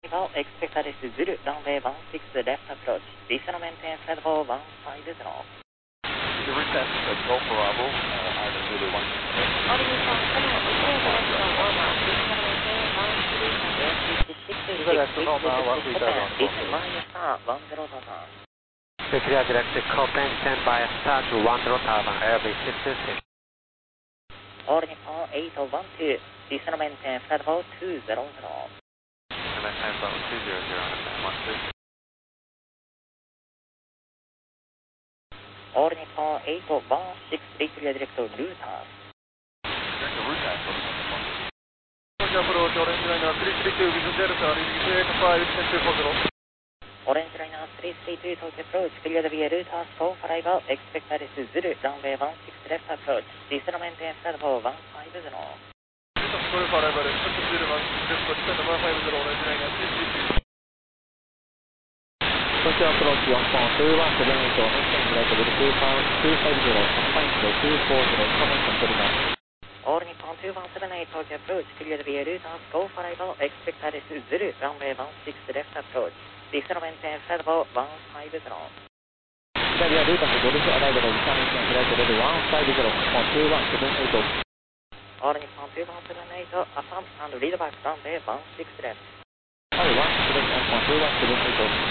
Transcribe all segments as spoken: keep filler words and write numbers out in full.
Expected is Zulu, runway one six left approach. Descend maintain flight level one five zero. The route test at Golf Bravo, uh, Island Zulu one. Clear direct to Copen, stand by start to one zero thousand, Airbus six two six. All Nippon eight one two, descend maintain flight level two zero zero. Maintain flight level two zero zero, understand one two. All Nippon eight one six, clear direct to Routers. Direct to Routers. Approach, Orange Liner three three two, Vision Delta, leading eight five, descent two four zero. Orange Liner three three two, Tokyo approach, cleared via Routers, call for arrival, expected is Zulu, runway one six left approach, descend maintain flight level one five zero. Call for arrival, expected Zulu, one six left approach, descend one five zero, Orange Liner three three two. Tokyo approach one four two one seven eight, maintain flight level two five zero, confine to two four zero, comment and deliver. All Nippon two one seven eight, Tokyo approach, cleared via Routers, call for arrival, expected is Zulu, runway one six left approach, descend maintain flight level one five zero. Clear via Routers, Golf arrival, descend maintain flight level one five zero, two one seven eight. All Nippon two one seven eight, affirm and read back runway one six left. Hi, one six left, two one seven eight.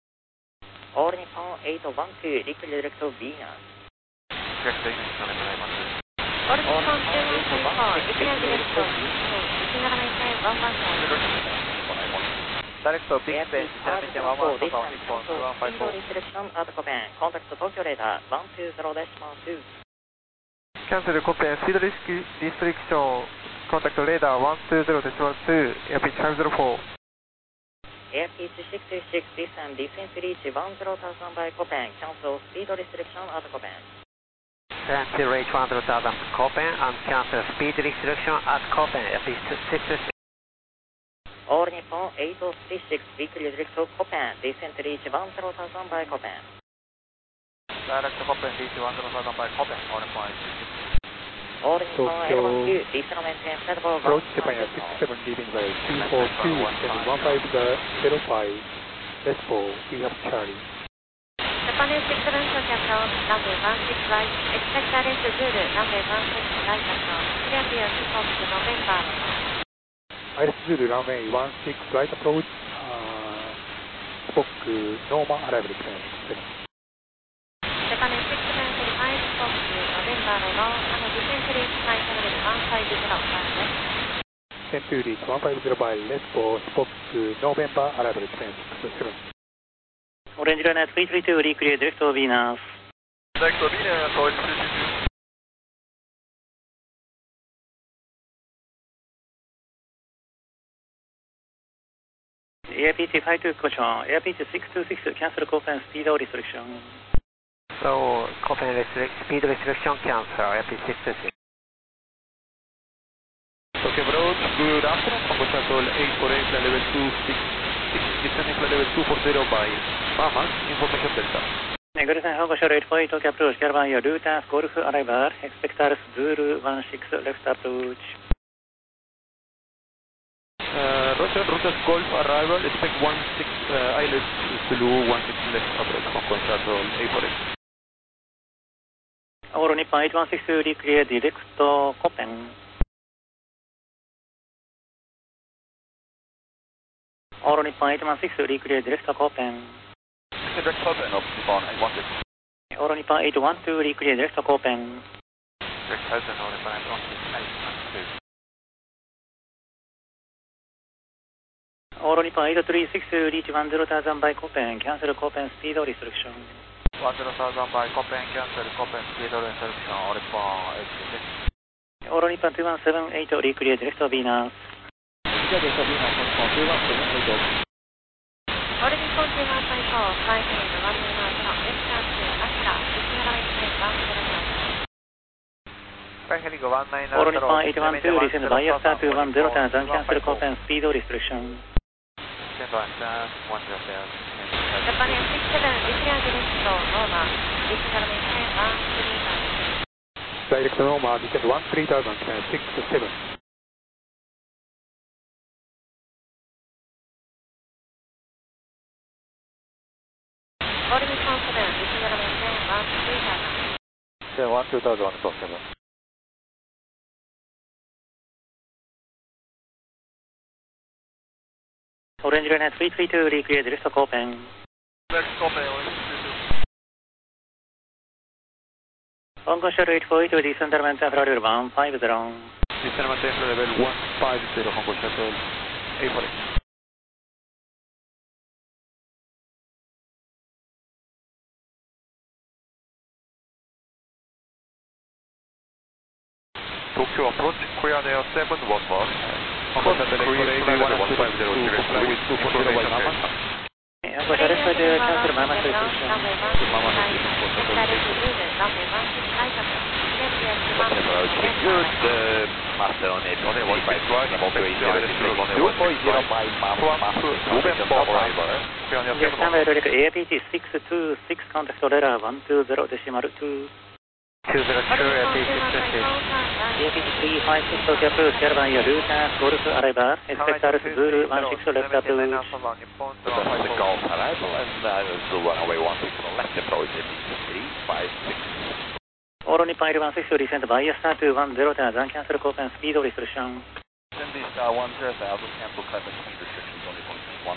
All Nippon eight one two, clear direct to Venus. Direct to Venus, one nine one two. All Nippon two one seven four, clear direct to Venus, descend maintain one one five. Direct to Big Bay, descend maintain one one four, one five four. Restriction at Copen, contact Tokyo radar one two zero decimal two. Cancel Copen, speed restriction, contact radar one two zero decimal two, airpitch five zero four. Airpitch six two six, descend, descent reach one zero thousand by Copen, cancel speed restriction at Copen. Descend to reach one zero thousand Copen and cancel speed restriction at Copen, airpitch six two six. All Nippon eight three six, clear direct to Copen, descent reach one zero thousand by Copen. Direct to Copen, reach one zero thousand by Copen, all Nippon eight three six. All Nippon L one two, descend maintain flight level one Approach Japan Air six seven, leaving by two four two, descending one five zero five, less four, we have Charlie. Japan Air six seven, Tokyo approach, runway one six right, expected is Zulu, runway one six right approach, clear via Fox November. Iris Zulu, runway one six right approach, uh, Spock normal arrival expense. Japan Air six seven, Iris Fox November level, and descent reach flight level one five zero by left. Descent to reach one five zero by left for Spock November arrival expense. seven. Orange Liner three three two, clear direct to Venus. Direct to Venus, Orange three three two. Airpitch five two caution, Airpitch six two six, cancel Copen speed restriction. So, Copen restrict, speed restriction cancel, airpitch six two six. Tokyo approach, good afternoon, Congo Shuttle eight four eight, level two six six, descending flight level two four zero by Bahamas, information Delta. Negurisen Congo Shuttle eight four eight, Tokyo approach, Caravan your Routers, Golf arrival, expected Zulu one six left approach. Uh, Roger, Routers Golf arrival, expect one six uh, Islet Zulu one six left approach, Congo Shuttle eight four eight. All Nippon eight one six two, clear direct to Copen. All Nippon eight one six two, clear direct to Copen. Direct Copen of Nippon eight one six. All Nippon eight one two, clear direct to Copen. Direct Copen of Nippon eight one six two. All Nippon eight three six, reach one zero thousand by Copen, cancel Copen speed restriction. one zero thousand by Copen, cancel Copen speed restriction, all Nippon eight three six. All Nippon two one seven eight, clear direct to Venus. Clear direct to Venus, two one seven eight. All Nippon two one five four, flight level one nine nine zero, Western to Accra, descend maintain one zero thousand. All Nippon eight one two, descend by Star two one zero thousand, cancel Copen speed restriction. Japan Air six seven, declare direct to Norma, descend maintain one three thousand. Direct to Norma, descend one three thousand, six seven. All Nippon seven, descend runway ten one three thousand. ten one two thousand on Nippon seven. Orange Liner three three two, reclear direct to Copen. Direct to Copen, Orange three two two. Hong Kong Shuttle eight four eight, descend runway ten level one five zero. Descend runway ten level one five zero, Hong Kong Shuttle eight four eight. Tokyo approach, Korean Air seven one one. Hong Kong Shuttle eight four eight, one five zero, to comply with two four zero by Mama. Hong Kong Shuttle eight four eight, cancel Mama Station. Runway one six right, expect direct to Zulu, runway one six right approach. Clear via Shimano. Good, uh, master on it, on it, one five one, Montreal zero point zero by Mama, November arrival. Yes, runway direct A P T six two six, contact radar one two zero decimal two. two zero two, A P T six two six. A P T three five six, Tokyo approach, Airban Yaruta, Golf arrival, expect R S Zulu one six left approach. That's the Golf arrival, and uh, the runway one six on the left approach, A P T three five six. All Nippon one six, descend by star two one zero thousand, cancel Copen speed restriction. Send the star one zero thousand, cancel Copen speed restrictions on Nippon one.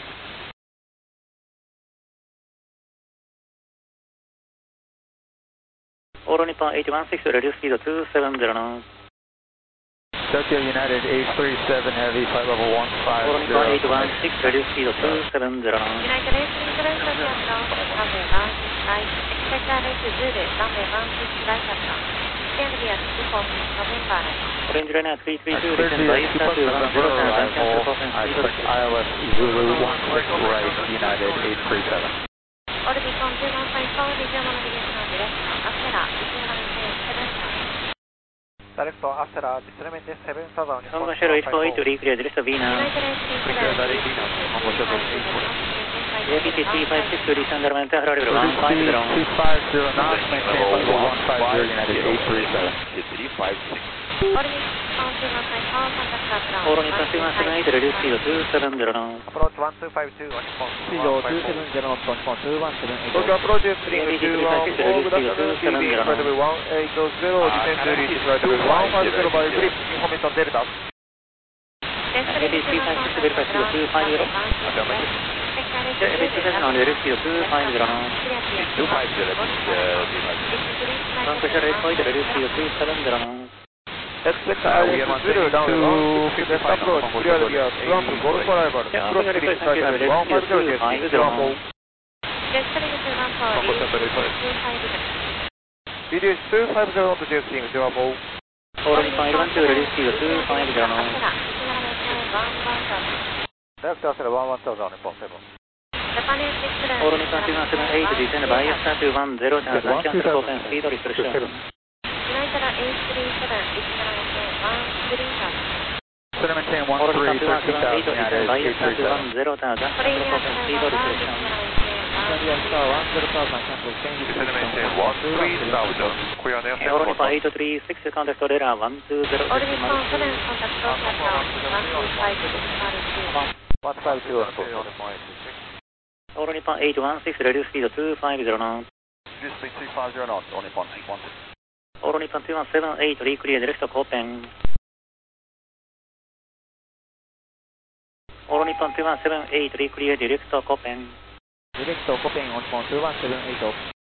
All Nippon eight one six, reduce speed two seven zero. Tokyo United eight three seven, heavy, flight level one five zero. All Nippon eight one six, reduce speed two seven zero. United eight three seven, Tokyo approach, runway one six right, expect direct to Zulu, runway one six right approach. Clear via Shimano, November arrival. Orange Liner three three two, descend by star two one zero thousand, cancel Copen I speed expect I L S Zulu one six right, United eight three seven. All Nippon two one five four, resume navigation on direct to Astera, descend runway ten seven thousand. Direct to Astera, descend runway ten seven thousand. Hong Kong Shuttle eight four eight, reclear direct to Vina. United eight three seven, Hong Kong Shuttle eight four eight. A P T three five six, descend runway ten level one five zero. two five zero, now maintain level one five zero, United eight three seven. three five six. All Nippon two one five four, contact approach. All Nippon two one seven eight, reduce speed two seven zero. Approach one two five two, Nippon Speed two seven zero, Nippon two one seven eight. Tokyo approach string two one four, good afternoon, T V, flight level one eight zero, descend to reach flight level one five zero by grip, information Delta. A P T three five six, verify speed two five zero. A P T seven on reduce speed two five zero. two five zero, uh, Hong Kong Shuttle eight four eight, reduce speed two seven zero. Expect I L S Zulu, runway one six left approach, clear via Swamp, Golf arrival. Cross speed flight level one five zero, Jet six one four. V D H two five zero to Jet six zero four. All Nippon eight one two, reduce speed two five zero. Direct to Astera one one thousand, Nippon seven. All Nippon two one seven eight, descend by star two one zero thousand, cancel Copen speed restriction. United eight three seven, descend runway one three thousand. Descend maintain All one Nippon three two one thirteen seven eight, thousand, descend United by eight star three two seven. one zero thousand, cancel Copen speed restriction. India Star one zero thousand, cancel change Descend maintain one three thousand, Korean Air seven All one Nippon one. eight three six, contact radar one two zero All decimal Nippon seven, contact Tokyo approach, one two five decimal two. one five zero, Nippon seven. All Nippon eight one six, reduce speed two five zero knots. Reduce speed two five zero knots, on Nippon eight one six. All Nippon two one seven eight, reclear direct to Copen. All Nippon two one seven eight, reclear direct to Copen. Direct to Copen on Nippon two one seven eight.